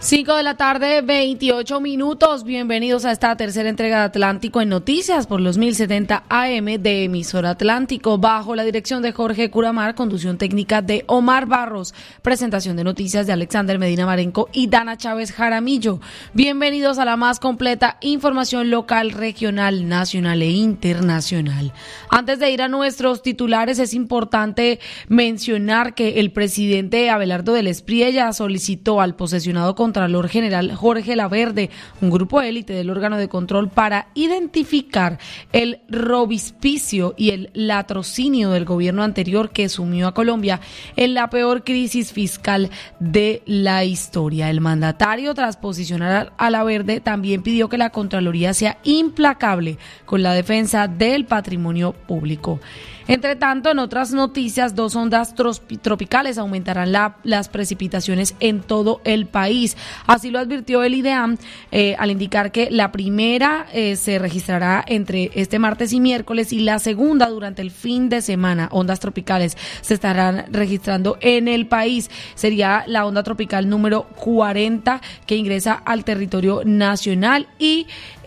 5 de la tarde, 28 minutos. Bienvenidos a esta tercera entrega de Atlántico en Noticias por los 1070 AM de Emisora Atlántico, bajo la dirección de Jorge Curamar, conducción técnica de Omar Barros, presentación de noticias de Alexander Medina Marenco y Dana Chávez Jaramillo. Bienvenidos a la más completa información local, regional, nacional e internacional. Antes de ir a nuestros titulares, es importante mencionar que el presidente Abelardo del Espriella solicitó al posesionado Contralor General Jorge Laverde, un grupo élite del órgano de control, para identificar el robispicio y el latrocinio del gobierno anterior que sumió a Colombia en la peor crisis fiscal de la historia. El mandatario, tras posicionar a Laverde, también pidió que la Contraloría sea implacable con la defensa del patrimonio público. Entre tanto, en otras noticias, 2 ondas tropicales aumentarán las precipitaciones en todo el país. Así lo advirtió el IDEAM al indicar que la primera se registrará entre este martes y miércoles y la segunda durante el fin de semana. Ondas tropicales se estarán registrando en el país. Sería la onda tropical número 40 que ingresa al territorio nacional y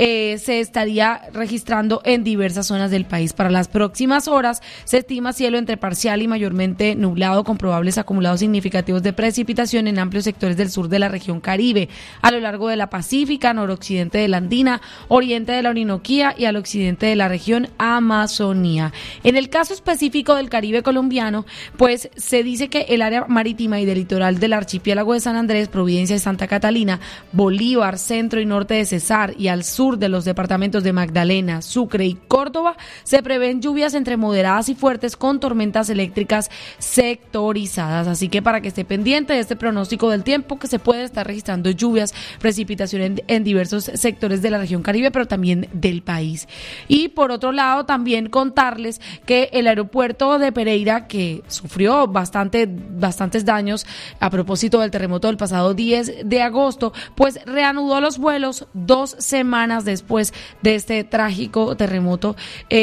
se estaría registrando en diversas zonas del país. Para las próximas horas se estima cielo entre parcial y mayormente nublado, con probables acumulados significativos de precipitación en amplios sectores del sur de la región Caribe, a lo largo de la Pacífica, noroccidente de la Andina, oriente de la Orinoquía y al occidente de la región Amazonía. En el caso específico del Caribe colombiano, pues se dice que el área marítima y del litoral del archipiélago de San Andrés, Providencia y Santa Catalina, Bolívar, centro y norte de Cesar y al sur de los departamentos de Magdalena, Sucre y Córdoba, se prevén lluvias entre moderadas y fuertes con tormentas eléctricas sectorizadas. Así que para que esté pendiente de este pronóstico del tiempo, que se puede estar registrando lluvias, precipitación en diversos sectores de la región Caribe, pero también del país. Y por otro lado, también contarles que el aeropuerto de Pereira, que sufrió bastantes daños a propósito del terremoto del pasado 10 de agosto, pues reanudó los vuelos 2 semanas después de este trágico terremoto.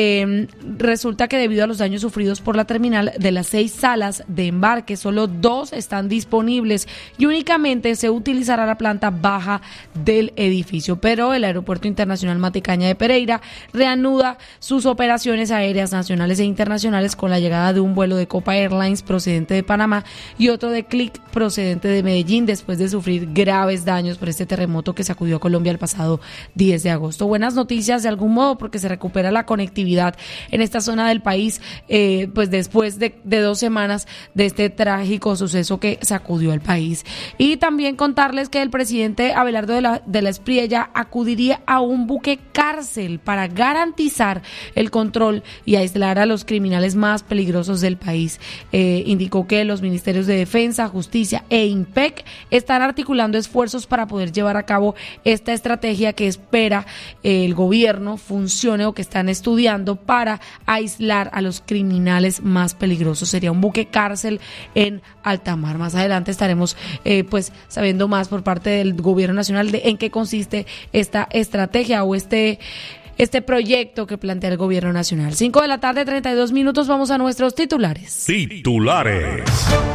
Resulta que debido a los daños sufridos por la terminal, de las 6 salas de embarque, solo 2 están disponibles y únicamente se utilizará la planta baja del edificio. Pero el Aeropuerto Internacional Matecaña de Pereira reanuda sus operaciones aéreas nacionales e internacionales con la llegada de un vuelo de Copa Airlines procedente de Panamá y otro de Clic procedente de Medellín, después de sufrir graves daños por este terremoto que sacudió a Colombia el pasado 10 de agosto. Buenas noticias de algún modo, porque se recupera la conectividad en esta zona del país, pues después de 2 semanas de este trágico suceso que sacudió al país. Y también contarles que el presidente Abelardo de la Espriella acudiría a un buque cárcel para garantizar el control y aislar a los criminales más peligrosos del país. Indicó que los ministerios de Defensa, Justicia e IMPEC están articulando esfuerzos para poder llevar a cabo esta estrategia que espera el gobierno funcione, o que están estudiando para aislar a los criminales más peligrosos. Sería un buque cárcel en alta mar. Más adelante estaremos pues sabiendo más por parte del gobierno nacional de en qué consiste esta estrategia o este proyecto que plantea el gobierno nacional. 5 de la tarde, 32 minutos. Vamos a nuestros titulares. Titulares.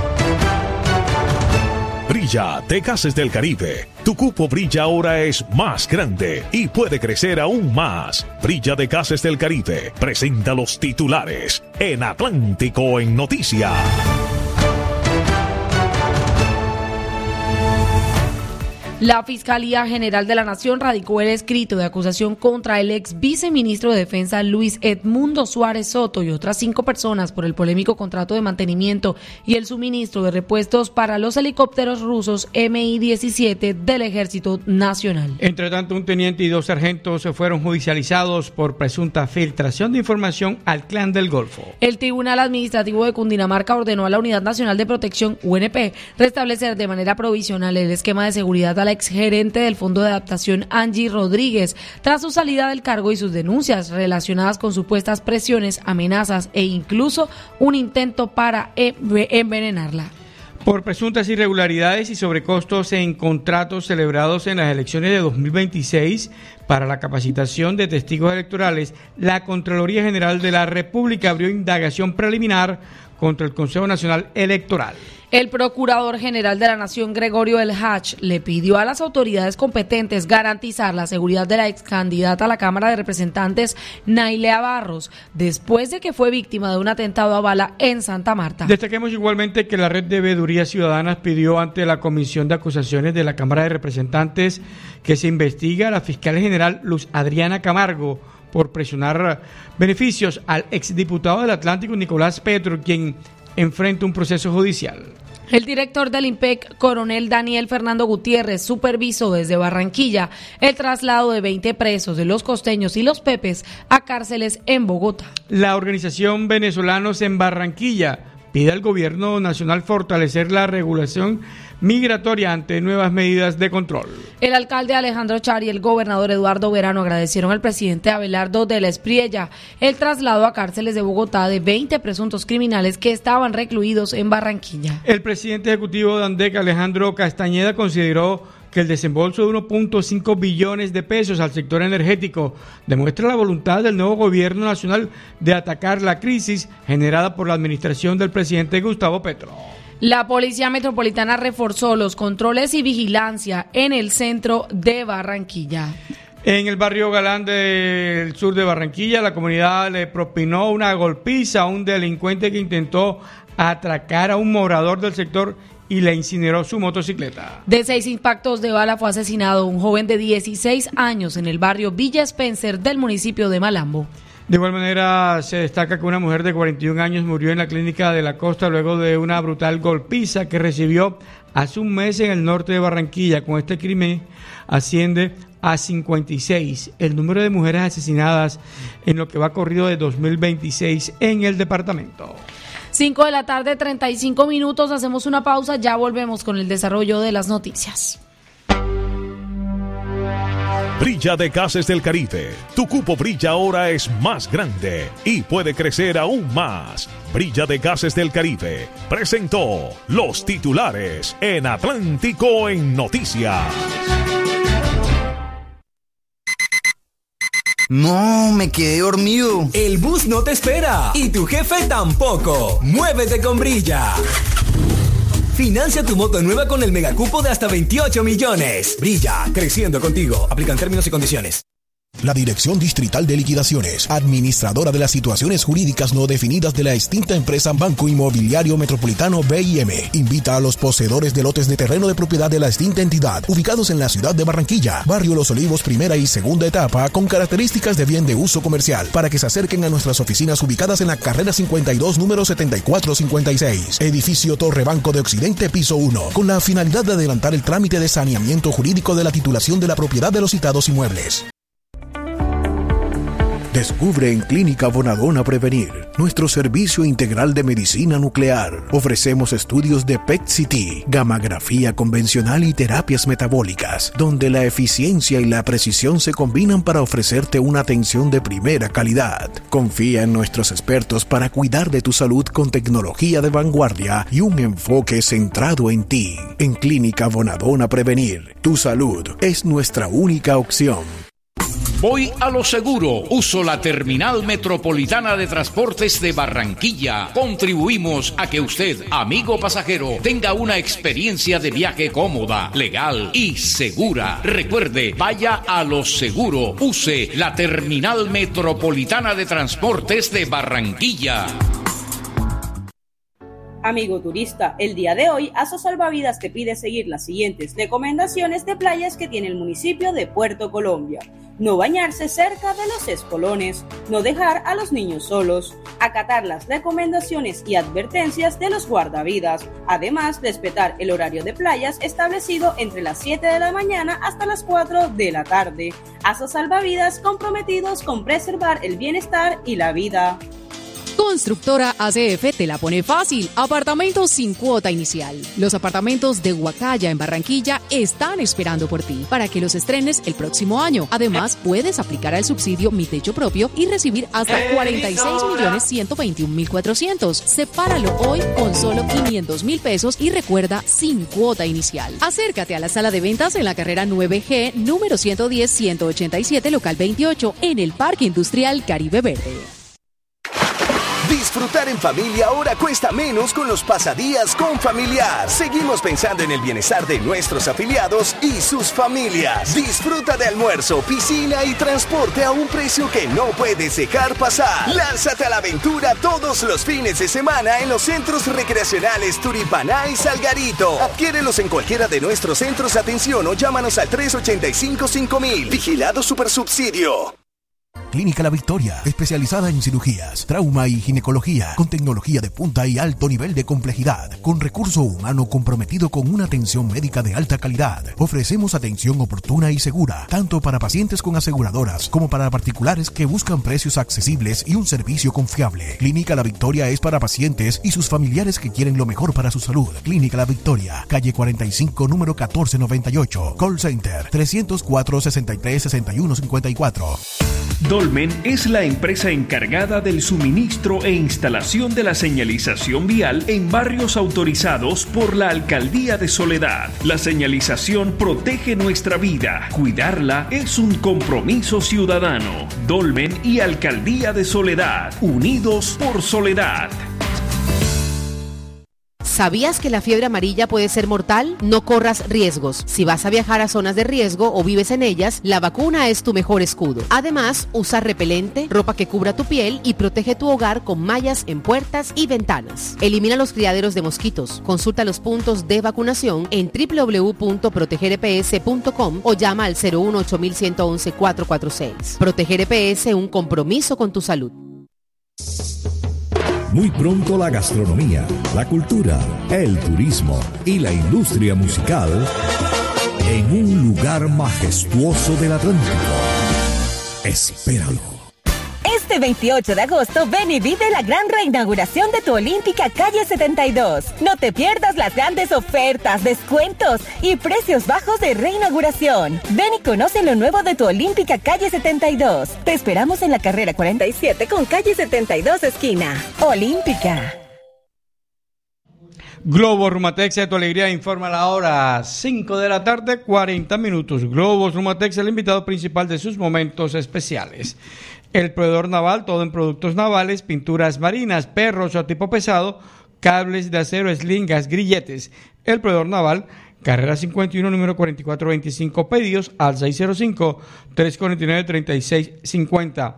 Brilla de Gases del Caribe. Tu cupo Brilla ahora es más grande y puede crecer aún más. Brilla de Gases del Caribe presenta los titulares en Atlántico en Noticias. La Fiscalía General de la Nación radicó el escrito de acusación contra el ex viceministro de Defensa Luis Edmundo Suárez Soto y otras 5 personas por el polémico contrato de mantenimiento y el suministro de repuestos para los helicópteros rusos Mi-17 del Ejército Nacional. Entre tanto, un teniente y 2 sargentos fueron judicializados por presunta filtración de información al Clan del Golfo. El Tribunal Administrativo de Cundinamarca ordenó a la Unidad Nacional de Protección, UNP, restablecer de manera provisional el esquema de seguridad a la exgerente del Fondo de Adaptación Angie Rodríguez, tras su salida del cargo y sus denuncias relacionadas con supuestas presiones, amenazas e incluso un intento para envenenarla. Por presuntas irregularidades y sobrecostos en contratos celebrados en las elecciones de 2026 para la capacitación de testigos electorales, la Contraloría General de la República abrió indagación preliminar contra el Consejo Nacional Electoral. El Procurador General de la Nación, Gregorio El Hach, le pidió a las autoridades competentes garantizar la seguridad de la excandidata a la Cámara de Representantes, Nailea Barros, después de que fue víctima de un atentado a bala en Santa Marta. Destaquemos igualmente que la Red de Veedurías Ciudadanas pidió ante la Comisión de Acusaciones de la Cámara de Representantes que se investigue a la fiscal general Luz Adriana Camargo por presionar beneficios al exdiputado del Atlántico, Nicolás Petro, quien enfrenta un proceso judicial. El director del IMPEC, coronel Daniel Fernando Gutiérrez, supervisó desde Barranquilla el traslado de 20 presos de los Costeños y los Pepes a cárceles en Bogotá. La organización Venezolanos en Barranquilla pide al gobierno nacional fortalecer la regulación migratoria ante nuevas medidas de control. El alcalde Alejandro Char y el gobernador Eduardo Verano agradecieron al presidente Abelardo de la Espriella el traslado a cárceles de Bogotá de 20 presuntos criminales que estaban recluidos en Barranquilla. El presidente ejecutivo de ANDEC, Alejandro Castañeda, consideró que el desembolso de 1.5 billones de pesos al sector energético demuestra la voluntad del nuevo gobierno nacional de atacar la crisis generada por la administración del presidente Gustavo Petro. La Policía Metropolitana reforzó los controles y vigilancia en el centro de Barranquilla. En el barrio Galán del sur de Barranquilla, la comunidad le propinó una golpiza a un delincuente que intentó atracar a un morador del sector y le incineró su motocicleta. De 6 impactos de bala fue asesinado un joven de 16 años en el barrio Villa Spencer del municipio de Malambo. De igual manera, se destaca que una mujer de 41 años murió en la clínica de la Costa luego de una brutal golpiza que recibió hace un mes en el norte de Barranquilla. Con este crimen asciende a 56 el número de mujeres asesinadas en lo que va corrido de 2026 en el departamento. 5 de la tarde, 35 minutos, hacemos una pausa, ya volvemos con el desarrollo de las noticias. Brilla de Gases del Caribe. Tu cupo Brilla ahora es más grande y puede crecer aún más. Brilla de Gases del Caribe presentó los titulares en Atlántico en Noticias. No, me quedé dormido. El bus no te espera y tu jefe tampoco. Muévete con Brilla. Financia tu moto nueva con el megacupo de hasta 28 millones. Brilla, creciendo contigo. Aplican términos y condiciones. La Dirección Distrital de Liquidaciones, administradora de las situaciones jurídicas no definidas de la extinta empresa Banco Inmobiliario Metropolitano BIM, invita a los poseedores de lotes de terreno de propiedad de la extinta entidad, ubicados en la ciudad de Barranquilla, barrio Los Olivos, primera y segunda etapa, con características de bien de uso comercial, para que se acerquen a nuestras oficinas ubicadas en la carrera 52, número 7456, edificio Torre Banco de Occidente, piso 1, con la finalidad de adelantar el trámite de saneamiento jurídico de la titulación de la propiedad de los citados inmuebles. Descubre en Clínica Bonadona Prevenir nuestro servicio integral de medicina nuclear. Ofrecemos estudios de PET-CT, gammagrafía convencional y terapias metabólicas, donde la eficiencia y la precisión se combinan para ofrecerte una atención de primera calidad. Confía en nuestros expertos para cuidar de tu salud con tecnología de vanguardia y un enfoque centrado en ti. En Clínica Bonadona Prevenir, tu salud es nuestra única opción. Voy a lo seguro. Uso la Terminal Metropolitana de Transportes de Barranquilla. Contribuimos a que usted, amigo pasajero, tenga una experiencia de viaje cómoda, legal y segura. Recuerde, vaya a lo seguro. Use la Terminal Metropolitana de Transportes de Barranquilla. Amigo turista, el día de hoy Aso Salvavidas te pide seguir las siguientes recomendaciones de playas que tiene el municipio de Puerto Colombia. No bañarse cerca de los espolones, no dejar a los niños solos, acatar las recomendaciones y advertencias de los guardavidas, además respetar el horario de playas establecido entre las 7 de la mañana hasta las 4 de la tarde. Aso Salvavidas, comprometidos con preservar el bienestar y la vida. Constructora ACF te la pone fácil. Apartamentos sin cuota inicial. Los apartamentos de Huacaya en Barranquilla están esperando por ti para que los estrenes el próximo año. Además, puedes aplicar al subsidio Mi Techo Propio y recibir hasta 46.121.400. Sepáralo hoy con solo 500.000 pesos y recuerda, sin cuota inicial. Acércate a la sala de ventas en la carrera 9G, número 110-187, local 28, en el Parque Industrial Caribe Verde. Disfrutar en familia ahora cuesta menos con los pasadías con Familiar. Seguimos pensando en el bienestar de nuestros afiliados y sus familias. Disfruta de almuerzo, piscina y transporte a un precio que no puedes dejar pasar. Lánzate a la aventura todos los fines de semana en los centros recreacionales Turipaná y Salgarito. Adquiérelos en cualquiera de nuestros centros de atención o llámanos al 385-5000. Vigilado Supersubsidio. Clínica La Victoria, especializada en cirugías, trauma y ginecología, con tecnología de punta y alto nivel de complejidad, con recurso humano comprometido con una atención médica de alta calidad. Ofrecemos atención oportuna y segura, tanto para pacientes con aseguradoras como para particulares que buscan precios accesibles y un servicio confiable. Clínica La Victoria es para pacientes y sus familiares que quieren lo mejor para su salud. Clínica La Victoria, calle 45, número 1498. Call Center 304-63-6154. Dolmen es la empresa encargada del suministro e instalación de la señalización vial en barrios autorizados por la Alcaldía de Soledad. La señalización protege nuestra vida. Cuidarla es un compromiso ciudadano. Dolmen y Alcaldía de Soledad, unidos por Soledad. ¿Sabías que la fiebre amarilla puede ser mortal? No corras riesgos. Si vas a viajar a zonas de riesgo o vives en ellas, la vacuna es tu mejor escudo. Además, usa repelente, ropa que cubra tu piel y protege tu hogar con mallas en puertas y ventanas. Elimina los criaderos de mosquitos. Consulta los puntos de vacunación en www.protegereps.com o llama al 018-111-446. Proteger EPS, un compromiso con tu salud. Muy pronto la gastronomía, la cultura, el turismo y la industria musical en un lugar majestuoso del Atlántico. Espéralo. Este 28 de agosto ven y vive la gran reinauguración de tu Olímpica Calle 72. No te pierdas las grandes ofertas, descuentos y precios bajos de reinauguración. Ven y conoce lo nuevo de tu Olímpica Calle 72. Te esperamos en la carrera 47 con Calle 72 esquina. Olímpica. Globo Rumatex de tu alegría informa la hora 5 de la tarde, 40 minutos. Globo Rumatex, el invitado principal de sus momentos especiales. El proveedor naval, todo en productos navales, pinturas marinas, perros o tipo pesado, cables de acero, eslingas, grilletes. El proveedor naval, carrera 51, número 4425, pedidos al 605-349-3650,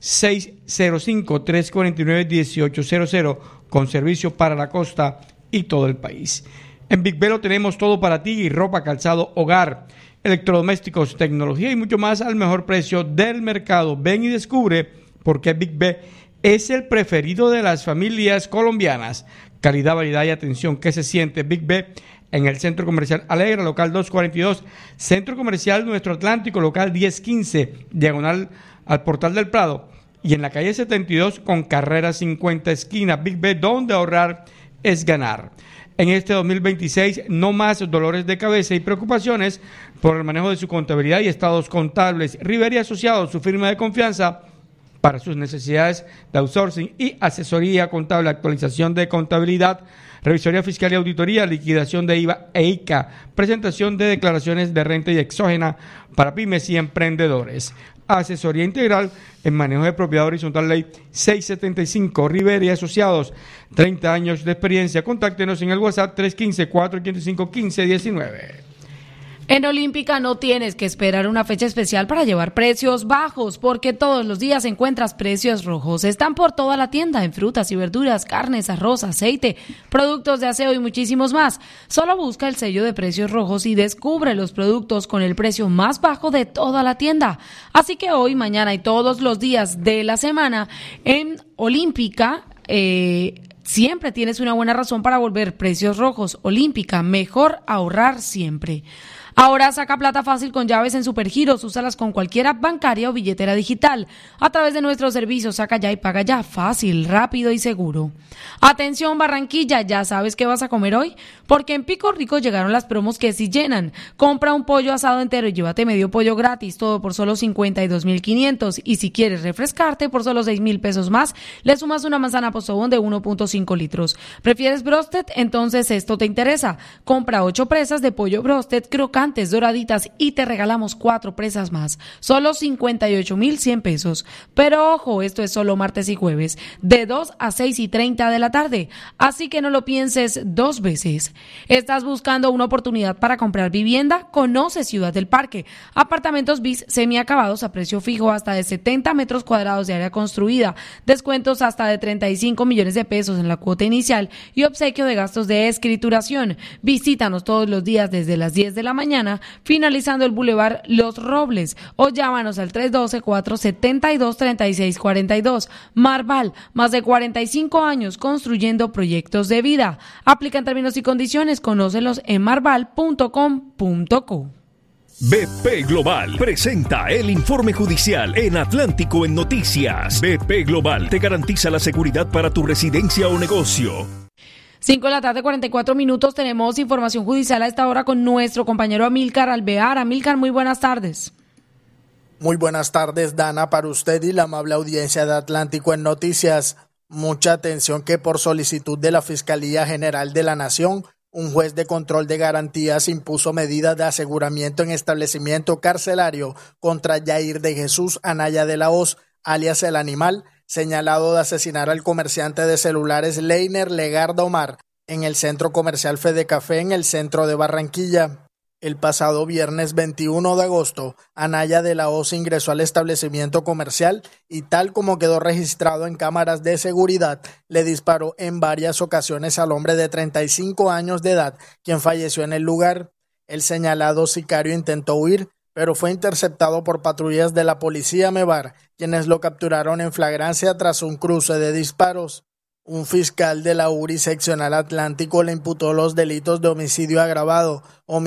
605-349-1800, con servicio para la costa y todo el país. En Big Velo tenemos todo para ti, ropa, calzado, hogar, electrodomésticos, tecnología y mucho más al mejor precio del mercado. Ven y descubre por qué Big B es el preferido de las familias colombianas. Calidad, variedad y atención que se siente Big B en el Centro Comercial Alegra, local 242, Centro Comercial Nuestro Atlántico, local 1015, diagonal al Portal del Prado, y en la calle 72 con carrera 50 esquina. Big B, donde ahorrar es ganar. En este 2026, no más dolores de cabeza y preocupaciones por el manejo de su contabilidad y estados contables. Rivera y Asociados, su firma de confianza para sus necesidades de outsourcing y asesoría contable, actualización de contabilidad, revisoría fiscal y auditoría, liquidación de IVA e ICA, presentación de declaraciones de renta y exógena para pymes y emprendedores. Asesoría integral en manejo de propiedad horizontal, ley 675, Rivera y Asociados, 30 años de experiencia. Contáctenos en el WhatsApp 315-485-1519. En Olímpica no tienes que esperar una fecha especial para llevar precios bajos, porque todos los días encuentras precios rojos. Están por toda la tienda, en frutas y verduras, carnes, arroz, aceite, productos de aseo y muchísimos más. Solo busca el sello de precios rojos y descubre los productos con el precio más bajo de toda la tienda. Así que hoy, mañana y todos los días de la semana en Olímpica, siempre tienes una buena razón para volver precios rojos. Olímpica, mejor ahorrar siempre. Ahora saca plata fácil con llaves en Supergiros, úsalas con cualquier app bancaria o billetera digital. A través de nuestros servicios, saca ya y paga ya, fácil, rápido y seguro. Atención Barranquilla, ¿ya sabes qué vas a comer hoy? Porque en Pico Rico llegaron las promos que sí llenan. Compra un pollo asado entero y llévate medio pollo gratis, todo por solo 52.500. Y si quieres refrescarte por solo 6.000 pesos más, le sumas una manzana Postobón de 1.5 litros. ¿Prefieres brosted? Entonces esto te interesa. Compra 8 presas de pollo brosted crocante crocantes, doraditas y te regalamos 4 presas más. Solo 58,100 pesos. Pero ojo, esto es solo martes y jueves, de 2 a 6:30 de la tarde. Así que no lo pienses 2 veces. ¿Estás buscando una oportunidad para comprar vivienda? Conoce Ciudad del Parque. Apartamentos bis semiacabados a precio fijo hasta de 70 metros cuadrados de área construida. Descuentos hasta de 35 millones de pesos en la cuota inicial y obsequio de gastos de escrituración. Visítanos todos los días desde las 10 de la mañana, finalizando el Boulevard Los Robles, o llámanos al 312-472-3642. Marval, más de 45 años construyendo proyectos de vida. Aplican términos y condiciones, conócelos en marval.com.co. BP Global presenta el informe judicial en Atlántico en Noticias. BP Global te garantiza la seguridad para tu residencia o negocio. 5 de la tarde, 44 minutos. Tenemos información judicial a esta hora con nuestro compañero Amílcar Alvear. Amílcar, muy buenas tardes. Muy buenas tardes, Dana, para usted y la amable audiencia de Atlántico en Noticias. Mucha atención que por solicitud de la Fiscalía General de la Nación, un juez de control de garantías impuso medidas de aseguramiento en establecimiento carcelario contra Yair de Jesús Anaya de la Hoz, alias El Animal, señalado de asesinar al comerciante de celulares Leiner Legarda Omar en el centro comercial Fede Café en el centro de Barranquilla. El pasado viernes 21 de agosto, Anaya de la Hoz ingresó al establecimiento comercial y, tal como quedó registrado en cámaras de seguridad, le disparó en varias ocasiones al hombre de 35 años de edad, quien falleció en el lugar. El señalado sicario intentó huir, pero fue interceptado por patrullas de la policía Mevar, quienes lo capturaron en flagrancia tras un cruce de disparos. Un fiscal de la URI seccional Atlántico le imputó los delitos de homicidio agravado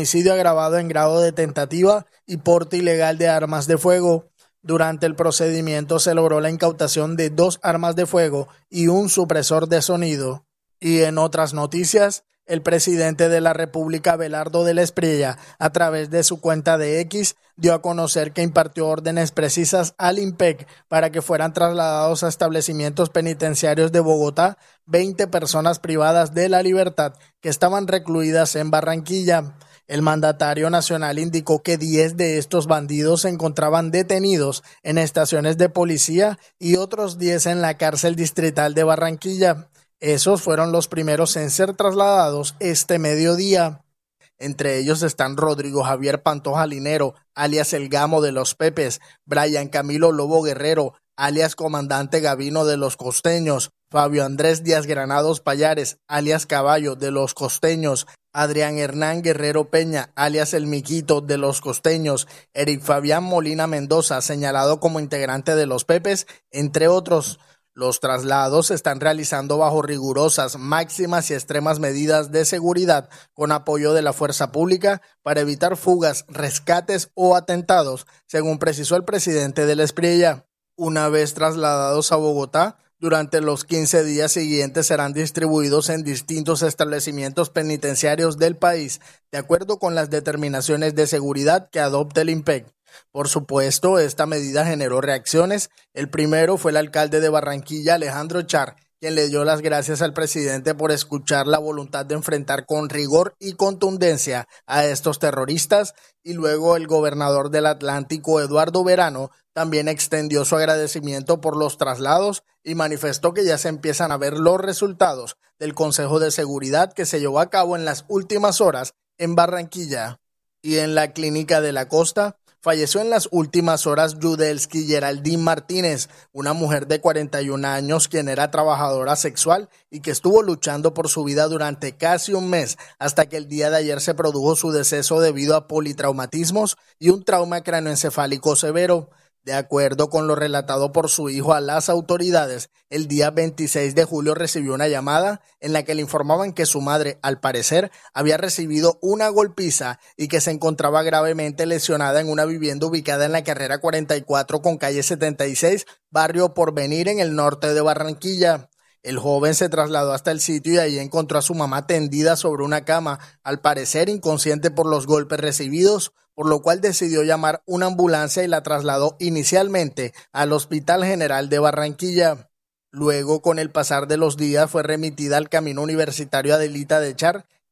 en grado de tentativa y porte ilegal de armas de fuego. Durante el procedimiento se logró la incautación de 2 armas de fuego y un supresor de sonido. Y en otras noticias, el presidente de la República, Abelardo del Espriella, a través de su cuenta de X, dio a conocer que impartió órdenes precisas al IMPEC para que fueran trasladados a establecimientos penitenciarios de Bogotá 20 personas privadas de la libertad que estaban recluidas en Barranquilla. El mandatario nacional indicó que 10 de estos bandidos se encontraban detenidos en estaciones de policía y otros 10 en la cárcel distrital de Barranquilla. Esos fueron los primeros en ser trasladados este mediodía. Entre ellos están Rodrigo Javier Pantoja Linero, alias El Gamo de los Pepes, Brian Camilo Lobo Guerrero, alias Comandante Gavino de los Costeños, Fabio Andrés Díaz Granados Payares, alias Caballo de los Costeños, Adrián Hernán Guerrero Peña, alias El Miquito de los Costeños, Eric Fabián Molina Mendoza, señalado como integrante de los Pepes, entre otros. Los traslados se están realizando bajo rigurosas, máximas y extremas medidas de seguridad con apoyo de la fuerza pública para evitar fugas, rescates o atentados, según precisó el presidente del Espriella. Una vez trasladados a Bogotá, durante los 15 días siguientes serán distribuidos en distintos establecimientos penitenciarios del país, de acuerdo con las determinaciones de seguridad que adopte el IMPEC. Por supuesto, esta medida generó reacciones. El primero fue el alcalde de Barranquilla, Alejandro Char, quien le dio las gracias al presidente por escuchar la voluntad de enfrentar con rigor y contundencia a estos terroristas, y luego el gobernador del Atlántico, Eduardo Verano, también extendió su agradecimiento por los traslados y manifestó que ya se empiezan a ver los resultados del Consejo de Seguridad que se llevó a cabo en las últimas horas en Barranquilla. Y en la Clínica de la Costa, falleció en las últimas horas Yudelski Geraldine Martínez, una mujer de 41 años quien era trabajadora sexual y que estuvo luchando por su vida durante casi un mes hasta que el día de ayer se produjo su deceso debido a politraumatismos y un trauma cráneoencefálico severo. De acuerdo con lo relatado por su hijo a las autoridades, el día 26 de julio recibió una llamada en la que le informaban que su madre, al parecer, había recibido una golpiza y que se encontraba gravemente lesionada en una vivienda ubicada en la carrera 44 con calle 76, barrio Porvenir, en el norte de Barranquilla. El joven se trasladó hasta el sitio y allí encontró a su mamá tendida sobre una cama, al parecer inconsciente por los golpes recibidos, por lo cual decidió llamar una ambulancia y la trasladó inicialmente al Hospital General de Barranquilla. Luego, con el pasar de los días, fue remitida al Camino Universitario Adelita de Char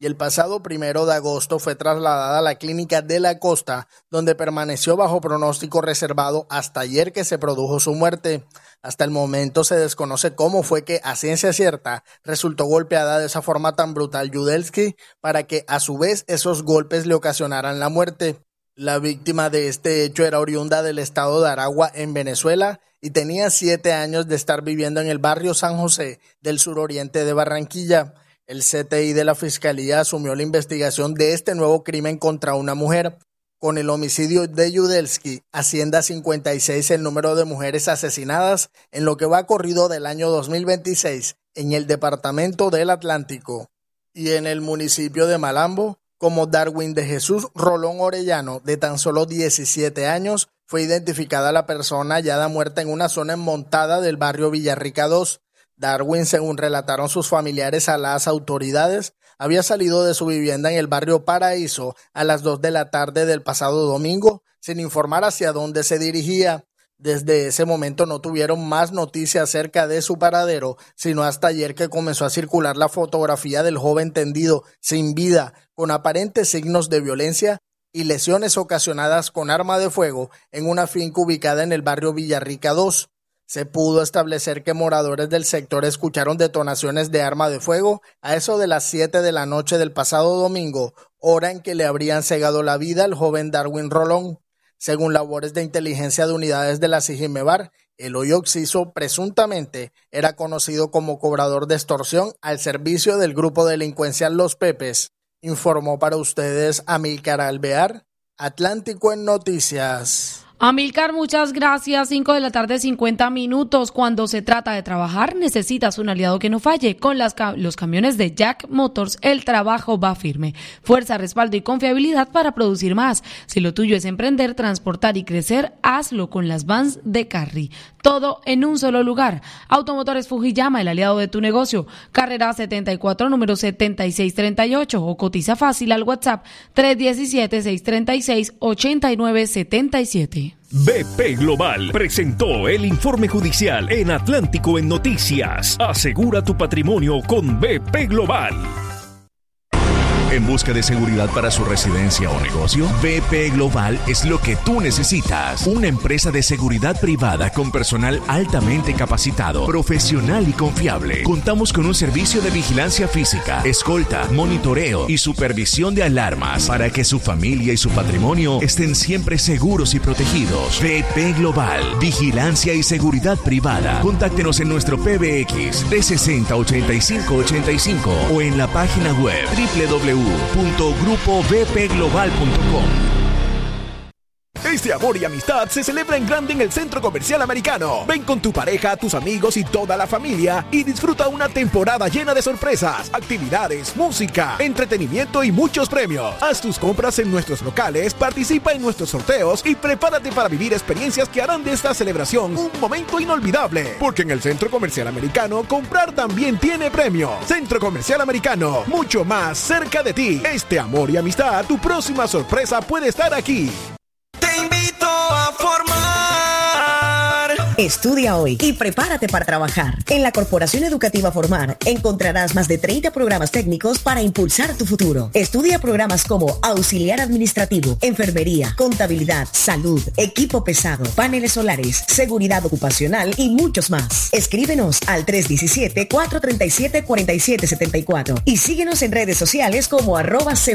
y el pasado 1 de agosto fue trasladada a la clínica de la Costa, donde permaneció bajo pronóstico reservado hasta ayer que se produjo su muerte. Hasta el momento se desconoce cómo fue que, a ciencia cierta, resultó golpeada de esa forma tan brutal Yudelski para que a su vez esos golpes le ocasionaran la muerte. La víctima de este hecho era oriunda del estado de Aragua, en Venezuela, y tenía 7 años de estar viviendo en el barrio San José del suroriente de Barranquilla. El CTI de la Fiscalía asumió la investigación de este nuevo crimen contra una mujer. Con el homicidio de Yudelski, asciende a 56 el número de mujeres asesinadas en lo que va corrido del año 2026 en el departamento del Atlántico. Y en el municipio de Malambo, como Darwin de Jesús Rolón Orellano, de tan solo 17 años, fue identificada la persona hallada muerta en una zona enmontada del barrio Villarrica 2. Darwin, según relataron sus familiares a las autoridades, había salido de su vivienda en el barrio Paraíso a las 2 de la tarde del pasado domingo, sin informar hacia dónde se dirigía. Desde ese momento no tuvieron más noticias acerca de su paradero, sino hasta ayer que comenzó a circular la fotografía del joven tendido, sin vida, con aparentes signos de violencia y lesiones ocasionadas con arma de fuego en una finca ubicada en el barrio Villarrica 2. Se pudo establecer que moradores del sector escucharon detonaciones de arma de fuego a eso de las 7 de la noche del pasado domingo, hora en que le habrían cegado la vida al joven Darwin Rolón. Según labores de inteligencia de unidades de la Sigimebar, el hoy occiso presuntamente era conocido como cobrador de extorsión al servicio del grupo delincuencial Los Pepes. Informó para ustedes Amílcar Alvear, Atlántico en Noticias. Amílcar, muchas gracias. 5 de la tarde, 50 minutos. Cuando se trata de trabajar, necesitas un aliado que no falle. Con los camiones de Jack Motors, el trabajo va firme. Fuerza, respaldo y confiabilidad para producir más. Si lo tuyo es emprender, transportar y crecer, hazlo con las vans de Carry. Todo en un solo lugar. Automotores Fujiyama, el aliado de tu negocio. Carrera 74, número 7638. O cotiza fácil al WhatsApp 317-636-8977. BP Global presentó el informe judicial en Atlántico en Noticias. Asegura tu patrimonio con BP Global. ¿En busca de seguridad para su residencia o negocio? BP Global es lo que tú necesitas. Una empresa de seguridad privada con personal altamente capacitado, profesional y confiable. Contamos con un servicio de vigilancia física, escolta, monitoreo y supervisión de alarmas para que su familia y su patrimonio estén siempre seguros y protegidos. BP Global, vigilancia y seguridad privada. Contáctenos en nuestro PBX 360-8585 o en la página web www.grupobpglobal.com. Este amor y amistad se celebra en grande en el Centro Comercial Americano. Ven con tu pareja, tus amigos y toda la familia y disfruta una temporada llena de sorpresas, actividades, música, entretenimiento y muchos premios. Haz tus compras en nuestros locales, participa en nuestros sorteos y prepárate para vivir experiencias que harán de esta celebración un momento inolvidable. Porque en el Centro Comercial Americano, comprar también tiene premio. Centro Comercial Americano, mucho más cerca de ti. Este amor y amistad, tu próxima sorpresa puede estar aquí. Te invito a formar. Estudia hoy y prepárate para trabajar. En la Corporación Educativa Formar encontrarás más de 30 programas técnicos para impulsar tu futuro. Estudia programas como auxiliar administrativo, enfermería, contabilidad, salud, equipo pesado, paneles solares, seguridad ocupacional y muchos más. Escríbenos al 317-437-4774 y síguenos en redes sociales como @.